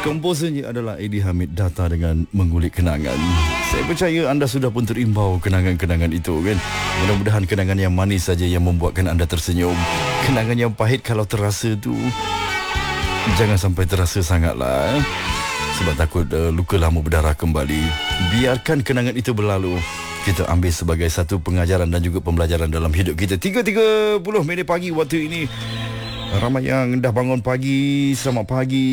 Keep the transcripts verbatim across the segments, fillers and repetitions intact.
Komposernya adalah Eddie Hamid, Data dengan Mengulik Kenangan. Saya percaya anda sudah pun terimbau kenangan-kenangan itu kan. Mudah-mudahan kenangan yang manis saja yang membuatkan anda tersenyum. Kenangan yang pahit kalau terasa tu jangan sampai terasa sangatlah eh? Sebab takut uh, luka lama berdarah kembali. Biarkan kenangan itu berlalu. Kita ambil sebagai satu pengajaran dan juga pembelajaran dalam hidup kita. tiga tiga puluh minit pagi waktu ini. Ramai yang dah bangun pagi. Selamat pagi.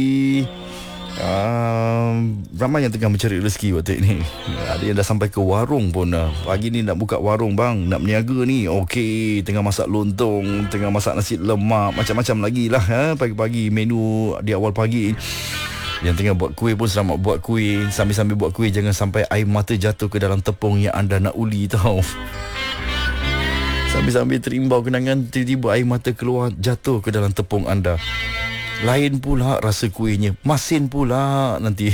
Uh, ramai yang tengah mencari rezeki waktu ini. Ada yang dah sampai ke warung pun dah. Pagi ni nak buka warung bang, nak berniaga ni. Okey, tengah masak lontong, tengah masak nasi lemak, macam-macam lagi lah ha? Pagi-pagi menu di awal pagi. Yang tengah buat kuih pun selamat buat kuih. Sambil-sambil buat kuih jangan sampai air mata jatuh ke dalam tepung yang anda nak uli tau. Sambil-sambil terimbau kenangan, tiba-tiba air mata keluar jatuh ke dalam tepung anda. Lain pula rasa kuihnya, masin pula nanti.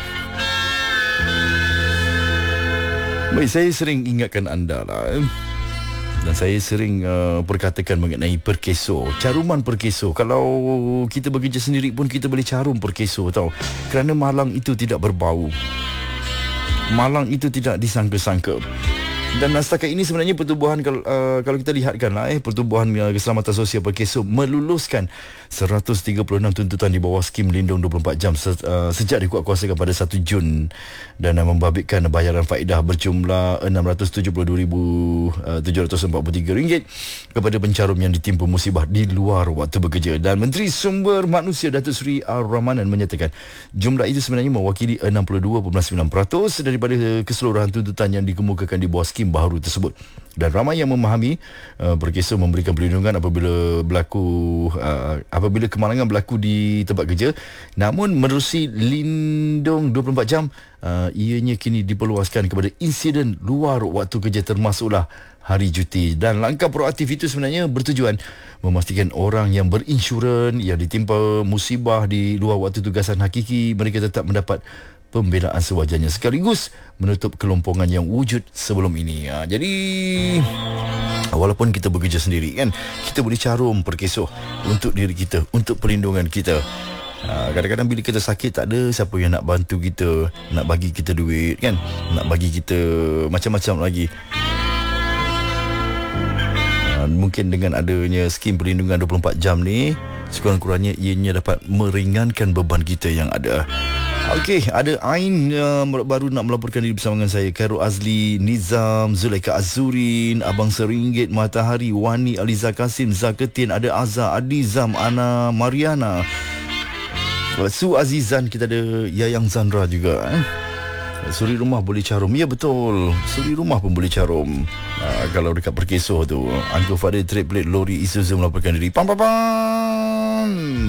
Baik, saya sering ingatkan anda lah eh. Dan saya sering uh, perkatakan mengenai perkeso, caruman perkeso. Kalau kita bekerja sendiri pun kita boleh carum perkeso tau. Kerana malang itu tidak berbau, malang itu tidak disangka-sangka. Dan setakat ini sebenarnya pertubuhan kalau, uh, kalau kita lihatkan lah eh, pertubuhan uh, keselamatan sosial Perkeso meluluskan seratus tiga puluh enam tuntutan di bawah skim lindung dua puluh empat jam se, uh, sejak dikuatkuasakan pada satu Jun dan uh, membabitkan bayaran faedah berjumlah enam ratus tujuh puluh dua ribu tujuh ratus empat puluh tiga ringgit kepada pencarum yang ditimpa musibah di luar waktu bekerja. Dan Menteri Sumber Manusia Datuk Seri Ar-Rahmanan menyatakan jumlah itu sebenarnya mewakili enam puluh dua perpuluhan sembilan peratus daripada keseluruhan tuntutan yang dikemukakan di bawah skim baru tersebut. Dan ramai yang memahami uh, Perkeso memberikan perlindungan apabila berlaku uh, apabila kemalangan berlaku di tempat kerja. Namun menerusi lindung dua puluh empat jam, uh, ianya kini diperluaskan kepada insiden luar waktu kerja termasuklah hari cuti. Dan langkah proaktif itu sebenarnya bertujuan memastikan orang yang berinsurans yang ditimpa musibah di luar waktu tugasan hakiki mereka tetap mendapat pembelaan sewajarnya sekaligus menutup kelompongan yang wujud sebelum ini. Ha, jadi walaupun kita bekerja sendiri kan, kita boleh carum Perkeso untuk diri kita, untuk perlindungan kita. Ha, kadang-kadang bila kita sakit tak ada siapa yang nak bantu kita, nak bagi kita duit kan, nak bagi kita macam-macam lagi. Ha, mungkin dengan adanya skim perlindungan dua puluh empat jam ni, sekurang-kurangnya ianya dapat meringankan beban kita yang ada. Okey, ada Ain uh, baru nak melaporkan diri bersama dengan saya. Khairul Azli, Nizam, Zulaika Azurin, Abang Seringgit, Matahari, Wani, Aliza Kasim, Zaketin, ada Azhar, Adizam, Ana Mariana, Su Azizan, kita ada Yayang Zandra juga eh? Suri rumah boleh carum. Ya betul, suri rumah pun boleh carum. uh, Kalau dekat Perkeso tu, Uncle Fadil trade plate lori Isuzu melaporkan diri. Pam pam pam.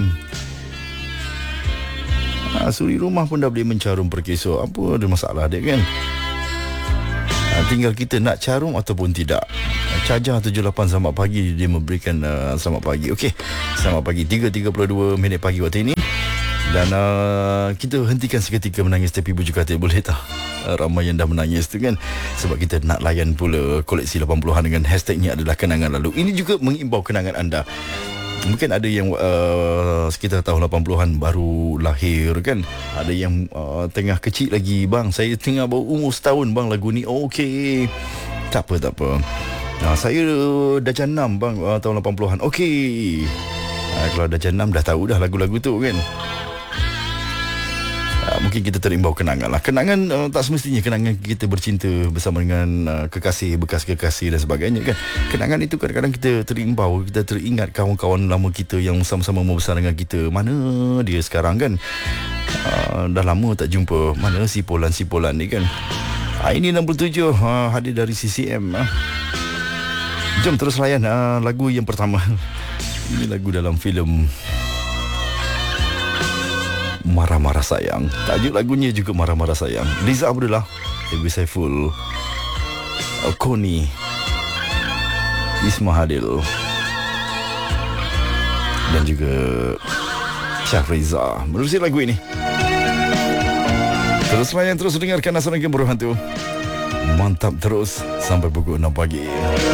Ha, suri rumah pun dah boleh mencarum Perkeso. Apa ada masalah dia kan? Ha, tinggal kita nak carum ataupun tidak. Cajar tujuh lapan selamat pagi, dia memberikan uh, selamat pagi. Okey, selamat pagi, tiga tiga puluh dua minit pagi waktu ini. Dan uh, kita hentikan seketika menangis tepi bujur katil, boleh tak? Uh, ramai yang dah menangis tu kan. Sebab kita nak layan pula koleksi lapan puluhan dengan hashtagnya adalah kenangan lalu. Ini juga mengimbau kenangan anda. Mungkin ada yang uh, sekitar tahun lapan puluhan baru lahir kan. Ada yang uh, tengah kecil lagi. Bang, saya tengah baru umur setahun bang lagu ni. Okey, tak apa, tak apa. Nah, saya darjah enam bang, uh, tahun lapan puluhan. Okey, uh, kalau darjah enam dah tahu dah lagu-lagu tu kan. Uh, mungkin kita terimbau kenangan lah. Kenangan uh, tak semestinya kenangan kita bercinta bersama dengan uh, kekasih, bekas kekasih dan sebagainya kan. Kenangan itu kadang-kadang kita terimbau, kita teringat kawan-kawan lama kita yang sama-sama membesar dengan kita. Mana dia sekarang kan? Uh, dah lama tak jumpa. Mana sipolan-sipolan ni kan? Uh, ini enam puluh tujuh uh, hadir dari C C M. Uh. Jom terus layan uh, lagu yang pertama. Ini lagu dalam filem Marah-Marah Sayang. Tajuk lagunya juga Marah-Marah Sayang. Liza Abdullah, Ibu Saiful, Koni, Isma Hadil dan juga Syahriza menerusi lagu ini. Terus layan, terus dengarkan Asal Rangkaian Buruh Hantu. Mantap terus sampai pukul enam pagi.